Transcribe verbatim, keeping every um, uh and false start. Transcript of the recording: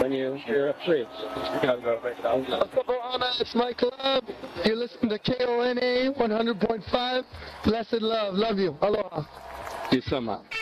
when you, you're free. You gotta go break it down. It's my club. You listen to K O N A one hundred point five. Blessed love. Love you. Aloha. Thank you so much.